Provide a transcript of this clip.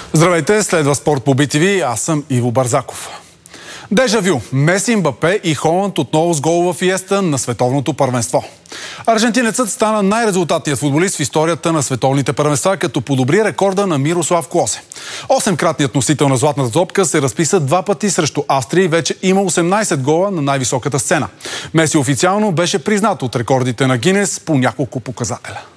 Здравейте, следва Спорт по BTV, аз съм Иво Барзаков. Дежавю. Меси, Мбапе и Холанд отново с головна фиеста на световното първенство. Аржентинецът стана най-резултатният футболист в историята на световните първенства, като подобри рекорда на Мирослав Клосе. 8-кратният носител на златната топка се разписа 2 пъти срещу Австрия и вече има 18 гола на най-високата сцена. Меси официално беше признат от рекордите на Гинес по няколко показателя.